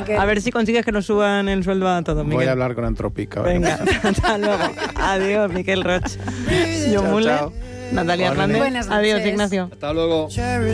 Miquel. A ver si consigues que nos suban el sueldo a todos, Miquel. Voy a hablar con Antropica. Venga, hasta luego. Adiós, Miquel Roch. John Chao, Muller, chao. Natalia Buenas Hernández. Buenas Adiós, noches. Ignacio. Hasta luego.